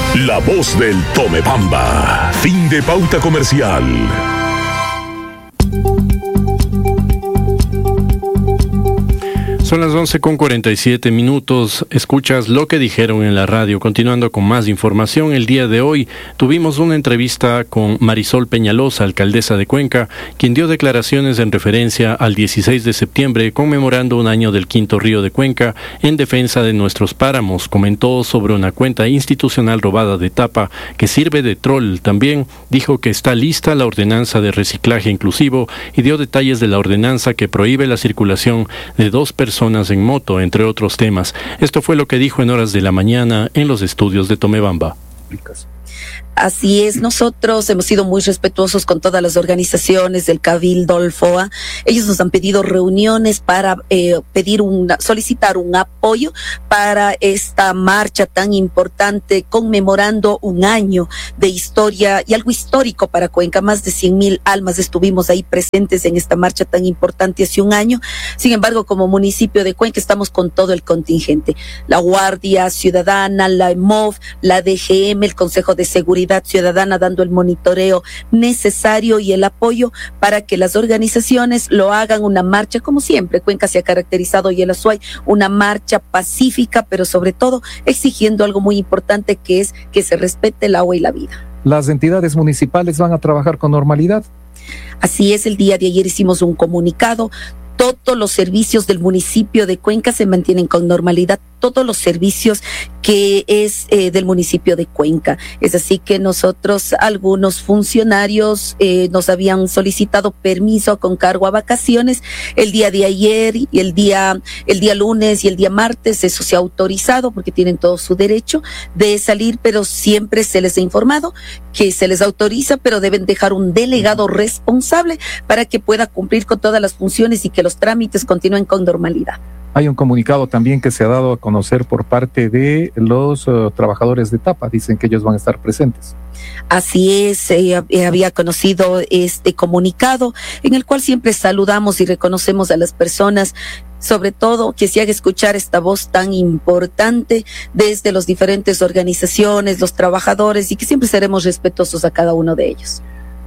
La voz del Tomebamba. Fin de pauta comercial. Son las 11:47. Escuchas lo que dijeron en la radio. Continuando con más información, el día de hoy tuvimos una entrevista con Marisol Peñalosa, alcaldesa de Cuenca, quien dio declaraciones en referencia al 16 de septiembre, conmemorando un año del Quinto Río de Cuenca en defensa de nuestros páramos. Comentó sobre una cuenta institucional robada de tapa que sirve de troll. También dijo que está lista la ordenanza de reciclaje inclusivo y dio detalles de la ordenanza que prohíbe la circulación de 2 personas en moto, entre otros temas. Esto fue lo que dijo en horas de la mañana en los estudios de Tomebamba. Así es, nosotros hemos sido muy respetuosos con todas las organizaciones del Cabildo, el FOA. Ellos nos han pedido reuniones para solicitar un apoyo para esta marcha tan importante, conmemorando un año de historia y algo histórico para Cuenca. Más de 100,000 almas estuvimos ahí presentes en esta marcha tan importante hace un año. Sin embargo, como municipio de Cuenca estamos con todo el contingente. La Guardia Ciudadana, la EMOV, la DGM, el Consejo de Seguridad Ciudadana dando el monitoreo necesario y el apoyo para que las organizaciones lo hagan una marcha como siempre. Cuenca se ha caracterizado y el Azuay una marcha pacífica, pero sobre todo exigiendo algo muy importante, que es que se respete el agua y la vida. ¿Las entidades municipales van a trabajar con normalidad? Así es, el día de ayer hicimos un comunicado. Todos los servicios del municipio de Cuenca se mantienen con normalidad, todos los servicios que es del municipio de Cuenca. Es así que nosotros, algunos funcionarios nos habían solicitado permiso con cargo a vacaciones el día de ayer y el día lunes y el día martes. Eso se ha autorizado porque tienen todo su derecho de salir, pero siempre se les ha informado que se les autoriza, pero deben dejar un delegado responsable para que pueda cumplir con todas las funciones y que los trámites continúen con normalidad. Hay un comunicado también que se ha dado a conocer por parte de los trabajadores de Tapa. Dicen que ellos van a estar presentes. Así es, había conocido este comunicado en el cual siempre saludamos y reconocemos a las personas, sobre todo que se haga escuchar esta voz tan importante desde las diferentes organizaciones, los trabajadores, y que siempre seremos respetuosos a cada uno de ellos.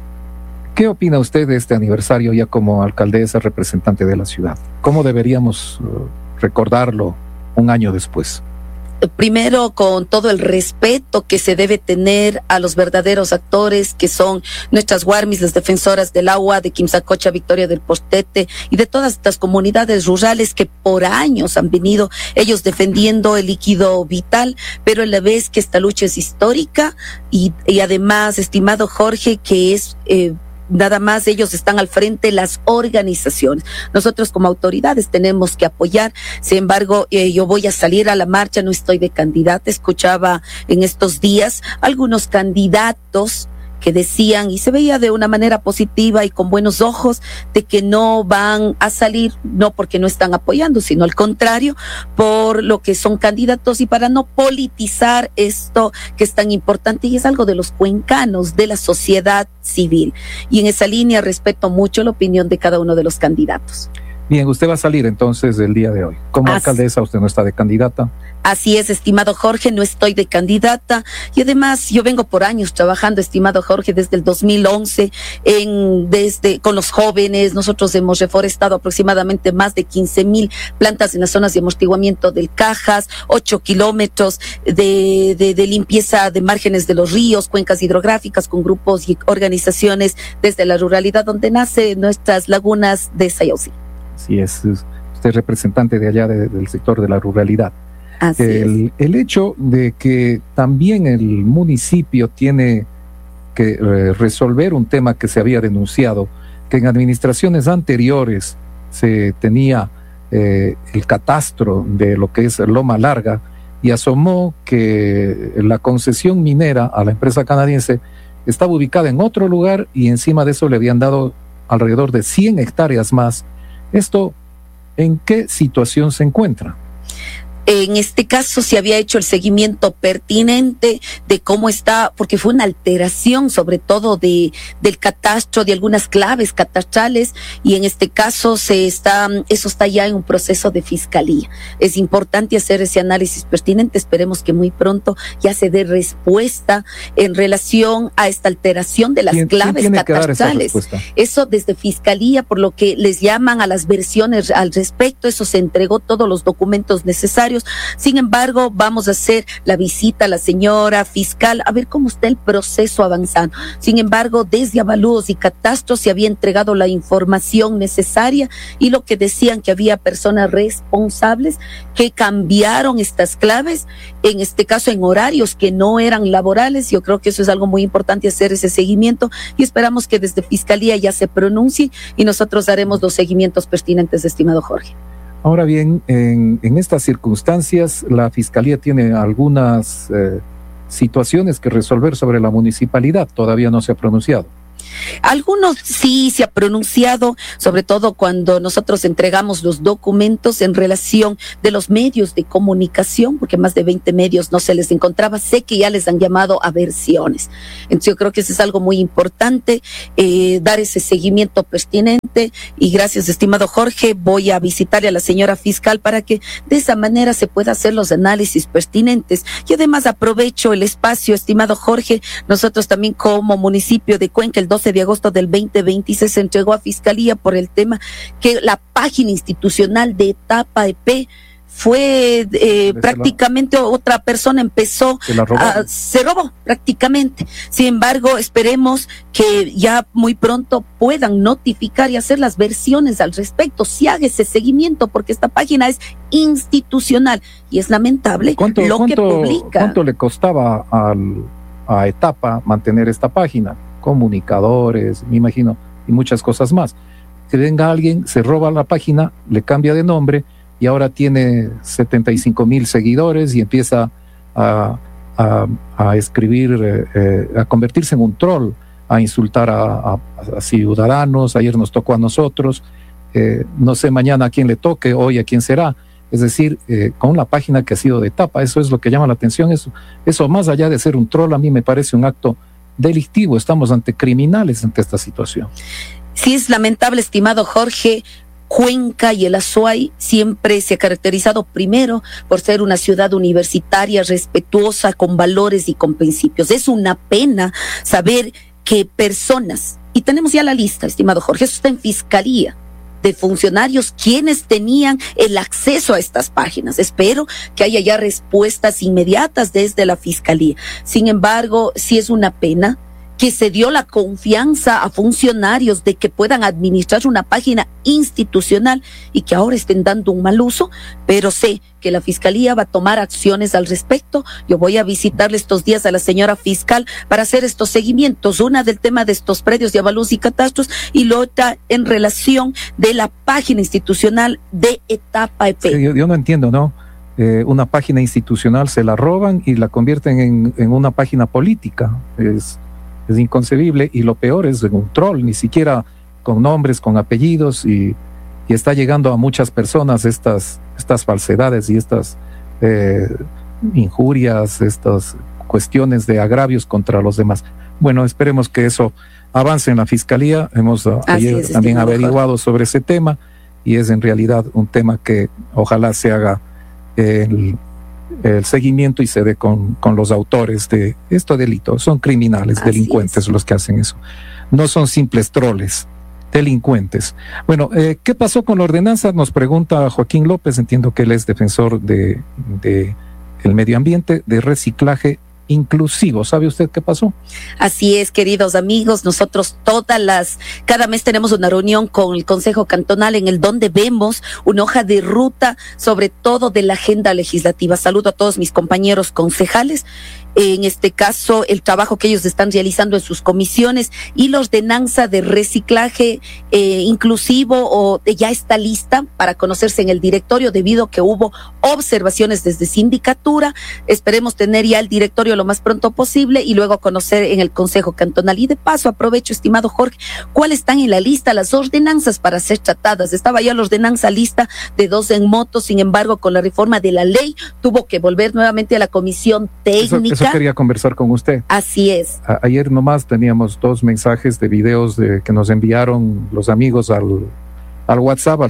¿Qué opina usted de este aniversario ya como alcaldesa, representante de la ciudad? ¿Cómo deberíamos recordarlo un año después? Primero, con todo el respeto que se debe tener a los verdaderos actores, que son nuestras Guarmis, las defensoras del agua, de Quimsacocha, Victoria del Postete, y de todas estas comunidades rurales que por años han venido ellos defendiendo el líquido vital, pero a la vez que esta lucha es histórica y además, estimado Jorge, que es... nada más ellos están al frente, las organizaciones. Nosotros como autoridades tenemos que apoyar. Sin embargo, yo voy a salir a la marcha, no estoy de candidata. Escuchaba en estos días algunos candidatos que decían, y se veía de una manera positiva y con buenos ojos, de que no van a salir, no porque no están apoyando, sino al contrario, por lo que son candidatos y para no politizar esto que es tan importante y es algo de los cuencanos, de la sociedad civil. Y en esa línea respeto mucho la opinión de cada uno de los candidatos. Bien, usted va a salir entonces el día de hoy. Como alcaldesa, usted no está de candidata. Así es, estimado Jorge, no estoy de candidata y además yo vengo por años trabajando, estimado Jorge, desde el 2011 con los jóvenes. Nosotros hemos reforestado aproximadamente más de 15,000 plantas en las zonas de amortiguamiento del Cajas, 8 kilómetros de limpieza de márgenes de los ríos, cuencas hidrográficas con grupos y organizaciones desde la ruralidad donde nacen nuestras lagunas de Sayaucí. Así es, usted es representante de allá del sector de la ruralidad. El hecho de que también el municipio tiene que resolver un tema que se había denunciado, que en administraciones anteriores se tenía el catastro de lo que es Loma Larga y asomó que la concesión minera a la empresa canadiense estaba ubicada en otro lugar y encima de eso le habían dado alrededor de 100 hectáreas más. ¿Esto en qué situación se encuentra? En este caso se había hecho el seguimiento pertinente de cómo está, porque fue una alteración sobre todo del catastro, de algunas claves catastrales, y en este caso eso está ya en un proceso de fiscalía. Es importante hacer ese análisis pertinente, esperemos que muy pronto ya se dé respuesta en relación a esta alteración de las claves catastrales. Eso desde fiscalía, por lo que les llaman a las versiones al respecto, eso se entregó todos los documentos necesarios. Sin embargo, vamos a hacer la visita a la señora fiscal a ver cómo está el proceso avanzando. Sin embargo, desde avalúos y catastros se había entregado la información necesaria, y lo que decían que había personas responsables que cambiaron estas claves, en este caso en horarios que no eran laborales. Yo creo que eso es algo muy importante, hacer ese seguimiento, y esperamos que desde Fiscalía ya se pronuncie y nosotros haremos los seguimientos pertinentes, estimado Jorge. Ahora bien, en estas circunstancias, la Fiscalía tiene algunas situaciones que resolver sobre la municipalidad. Todavía no se ha pronunciado. Algunos sí se ha pronunciado, sobre todo cuando nosotros entregamos los documentos en relación de los medios de comunicación, porque más de 20 medios no se les encontraba. Sé que ya les han llamado a versiones. Entonces yo creo que eso es algo muy importante, dar ese seguimiento pertinente, y gracias, estimado Jorge, voy a visitarle a la señora fiscal para que de esa manera se pueda hacer los análisis pertinentes. Y además aprovecho el espacio, estimado Jorge, nosotros también como municipio de Cuenca, el 12 de agosto del 2026 se entregó a Fiscalía por el tema que la página institucional de Etapa EP fue prácticamente otra persona empezó, se robó prácticamente. Sin embargo, esperemos que ya muy pronto puedan notificar y hacer las versiones al respecto, si haga ese seguimiento, porque esta página es institucional y es lamentable lo que publica. ¿Cuánto le costaba a Etapa mantener esta página? Comunicadores, me imagino, y muchas cosas más. Que venga alguien, se roba la página, le cambia de nombre y ahora tiene 75,000 seguidores y empieza a escribir, a convertirse en un troll, a insultar a ciudadanos. Ayer nos tocó a nosotros, no sé mañana a quién le toque, hoy a quién será. Es decir, con la página que ha sido de Etapa, eso es lo que llama la atención. Eso más allá de ser un troll, a mí me parece un acto delictivo. Estamos ante criminales ante esta situación. Sí, es lamentable, estimado Jorge. Cuenca y el Azuay siempre se ha caracterizado primero por ser una ciudad universitaria, respetuosa, con valores y con principios. Es una pena saber que personas, y tenemos ya la lista, estimado Jorge, eso está en Fiscalía, de funcionarios quienes tenían el acceso a estas páginas. Espero que haya ya respuestas inmediatas desde la Fiscalía. Sin embargo, sí es una pena que se dio la confianza a funcionarios de que puedan administrar una página institucional y que ahora estén dando un mal uso, pero sé que la Fiscalía va a tomar acciones al respecto. Yo voy a visitarle estos días a la señora fiscal para hacer estos seguimientos, una del tema de estos predios de avalúos y catastros y la otra en relación de la página institucional de Etapa EP. Sí, yo no entiendo, ¿no? Una página institucional se la roban y la convierten en una página política. Es inconcebible, y lo peor es un troll, ni siquiera con nombres, con apellidos, y está llegando a muchas personas estas falsedades y estas injurias, estas cuestiones de agravios contra los demás. Bueno, esperemos que eso avance en la Fiscalía. Hemos ayer también averiguado sobre ese tema, y es en realidad un tema que ojalá se haga el seguimiento y se dé con los autores de este delito. Son criminales, delincuentes los que hacen eso. No son simples troles, delincuentes. Bueno, ¿qué pasó con la ordenanza? Nos pregunta Joaquín López, entiendo que él es defensor de el medio ambiente, de reciclaje inclusivo. ¿Sabe usted qué pasó? Así es, queridos amigos, nosotros cada mes tenemos una reunión con el Consejo Cantonal en el donde vemos una hoja de ruta, sobre todo de la agenda legislativa. Saludo a todos mis compañeros concejales. En este caso, el trabajo que ellos están realizando en sus comisiones, y la ordenanza de reciclaje inclusivo ya está lista para conocerse en el directorio, debido a que hubo observaciones desde sindicatura. Esperemos tener ya el directorio lo más pronto posible y luego conocer en el Consejo Cantonal. Y de paso aprovecho, estimado Jorge, ¿cuáles están en la lista las ordenanzas para ser tratadas? Estaba ya la ordenanza lista de 2 en moto, sin embargo, con la reforma de la ley tuvo que volver nuevamente a la comisión técnica. Eso quería conversar con usted. Así es. Ayer nomás teníamos 2 mensajes de videos que nos enviaron los amigos al WhatsApp, al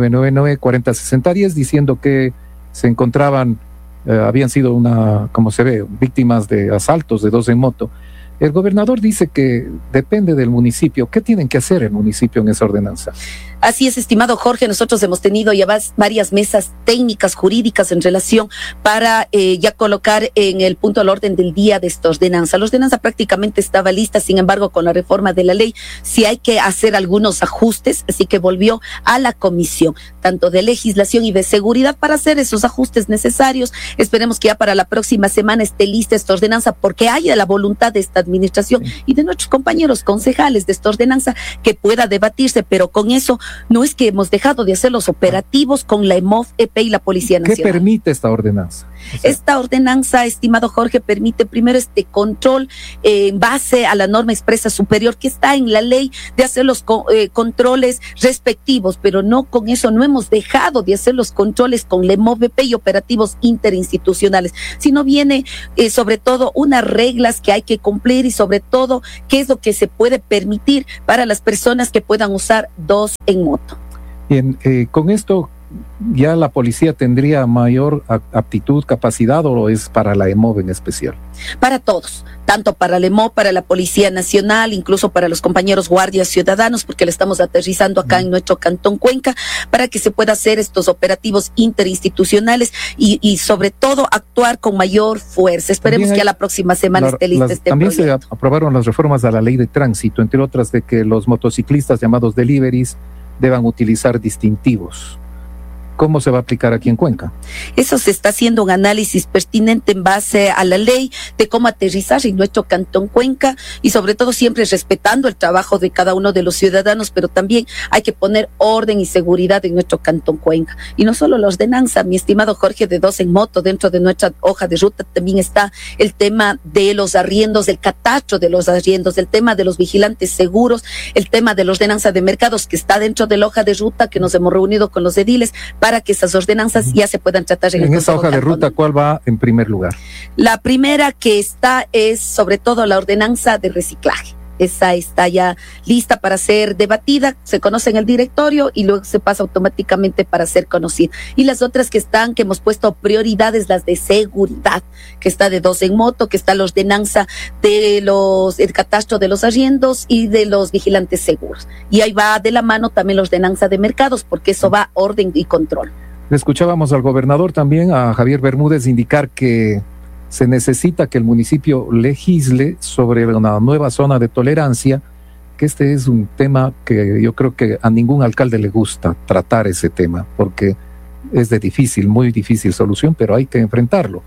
0999-406010, diciendo que se encontraban, habían sido como se ve, víctimas de asaltos de 2 en moto. El gobernador dice que depende del municipio. ¿Qué tienen que hacer el municipio en esa ordenanza? Así es, estimado Jorge, nosotros hemos tenido ya varias mesas técnicas jurídicas en relación para ya colocar en el punto al orden del día de esta ordenanza. La ordenanza prácticamente estaba lista, sin embargo, con la reforma de la ley sí hay que hacer algunos ajustes, así que volvió a la comisión, tanto de legislación y de seguridad, para hacer esos ajustes necesarios. Esperemos que ya para la próxima semana esté lista esta ordenanza, porque haya la voluntad de esta administración y de nuestros compañeros concejales de esta ordenanza que pueda debatirse, pero con eso no es que hemos dejado de hacer los operativos con la EMOF, EP y la Policía Nacional. ¿Qué permite esta ordenanza? Esta ordenanza, estimado Jorge, permite primero este control en base a la norma expresa superior que está en la ley, de hacer los controles respectivos, pero no con eso, no hemos dejado de hacer los controles con la EMOF, EP y operativos interinstitucionales, sino viene sobre todo unas reglas que hay que cumplir y sobre todo qué es lo que se puede permitir para las personas que puedan usar 2 en moto. Bien, con esto ya la policía tendría mayor aptitud, capacidad, o es para la EMOV en especial? Para todos, tanto para la EMOV, para la Policía Nacional, incluso para los compañeros guardias ciudadanos, porque le estamos aterrizando acá en nuestro Cantón Cuenca, para que se pueda hacer estos operativos interinstitucionales y sobre todo actuar con mayor fuerza. Esperemos que a la próxima semana esté lista este también proyecto. Se aprobaron las reformas a la ley de tránsito, entre otras de que los motociclistas llamados deliveries deban utilizar distintivos. ¿Cómo se va a aplicar aquí en Cuenca? Eso se está haciendo un análisis pertinente en base a la ley de cómo aterrizar en nuestro Cantón Cuenca y sobre todo siempre respetando el trabajo de cada uno de los ciudadanos, pero también hay que poner orden y seguridad en nuestro Cantón Cuenca. Y no solo la ordenanza, mi estimado Jorge, de 2 en moto, dentro de nuestra hoja de ruta también está el tema de los arriendos, del catastro de los arriendos, el tema de los vigilantes seguros, el tema de la ordenanza de mercados que está dentro de la hoja de ruta que nos hemos reunido con los ediles para que esas ordenanzas ya se puedan tratar en el esa hoja de ruta. ¿Cuál va en primer lugar? La primera que está es sobre todo la ordenanza de reciclaje. Esa está ya lista para ser debatida, se conoce en el directorio y luego se pasa automáticamente para ser conocida. Y las otras que hemos puesto prioridades, las de seguridad, que está de 2 en moto, que está la ordenanza de el catastro de los arriendos y de los vigilantes seguros. Y ahí va de la mano también la ordenanza de mercados, porque eso va orden y control. Le escuchábamos al gobernador también, a Javier Bermúdez, indicar que se necesita que el municipio legisle sobre una nueva zona de tolerancia, que este es un tema que yo creo que a ningún alcalde le gusta tratar ese tema, porque es de muy difícil solución, pero hay que enfrentarlo.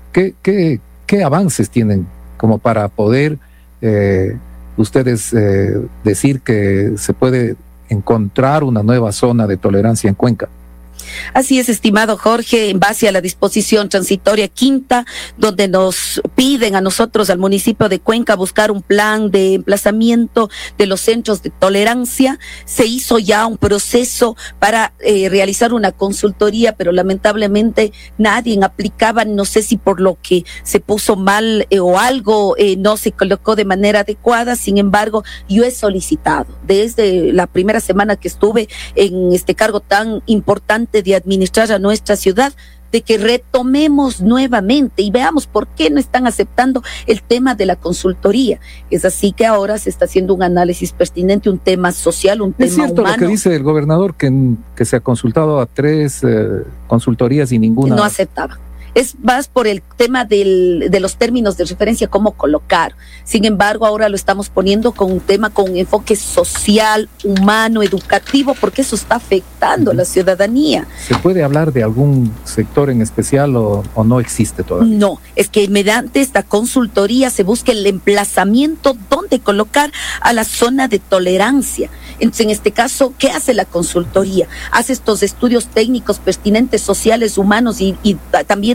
¿Qué avances tienen como para poder ustedes decir que se puede encontrar una nueva zona de tolerancia en Cuenca? Así es, estimado Jorge, en base a la disposición transitoria quinta, donde nos piden a nosotros, al municipio de Cuenca, buscar un plan de emplazamiento de los centros de tolerancia. Se hizo ya un proceso para realizar una consultoría, pero lamentablemente nadie aplicaba, no sé si por lo que se puso mal o algo no se colocó de manera adecuada. Sin embargo, yo he solicitado desde la primera semana que estuve en este cargo tan importante de administrar a nuestra ciudad, de que retomemos nuevamente y veamos por qué no están aceptando el tema de la consultoría. Es así que ahora se está haciendo un análisis pertinente, un tema social, un tema humano. ¿Es cierto lo que dice el gobernador, que se ha consultado a 3 consultorías y ninguna no aceptaba? Es más por el tema de los términos de referencia, cómo colocar. Sin embargo, ahora lo estamos poniendo con un tema con enfoque social, humano, educativo, porque eso está afectando a la ciudadanía. ¿Se puede hablar de algún sector en especial o no existe todavía? No, es que mediante esta consultoría se busca el emplazamiento donde colocar a la zona de tolerancia. Entonces, en este caso, ¿qué hace la consultoría? Hace estos estudios técnicos pertinentes, sociales, humanos y también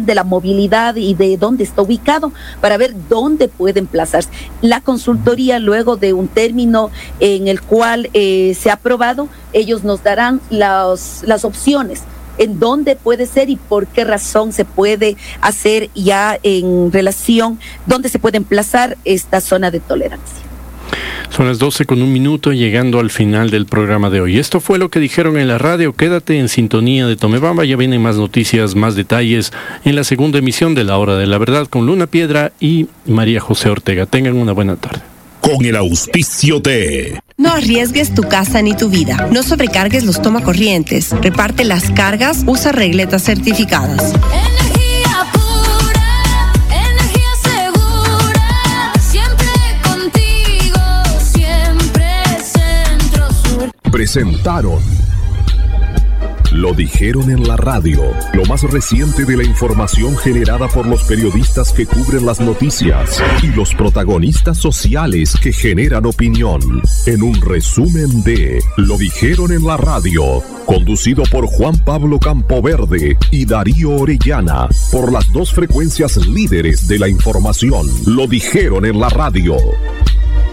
de la movilidad y de dónde está ubicado para ver dónde puede emplazarse. La consultoría, luego de un término en el cual se ha aprobado, ellos nos darán las opciones en dónde puede ser y por qué razón se puede hacer ya en relación, dónde se puede emplazar esta zona de tolerancia. Son las 12:01, llegando al final del programa de hoy. Esto fue lo que dijeron en la radio. Quédate en sintonía de Tomebamba. Ya vienen más noticias, más detalles en la segunda emisión de La Hora de la Verdad con Luna Piedra y María José Ortega. Tengan una buena tarde. Con el auspicio de... No arriesgues tu casa ni tu vida. No sobrecargues los tomacorrientes. Reparte las cargas. Usa regletas certificadas. Energía pura, energía segura. Siempre contigo, siempre Centro Sur. Presentaron Lo Dijeron en la Radio, lo más reciente de la información generada por los periodistas que cubren las noticias y los protagonistas sociales que generan opinión. En un resumen de Lo Dijeron en la Radio, conducido por Juan Pablo Campoverde y Darío Orellana, por las dos frecuencias líderes de la información. Lo Dijeron en la Radio.